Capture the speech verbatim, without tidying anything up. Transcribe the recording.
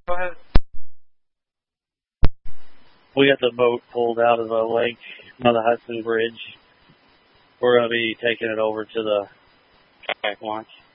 Go ahead. We got the boat pulled out of the lake on the Hudson Bridge. We're going to be taking it over to the kayak launch.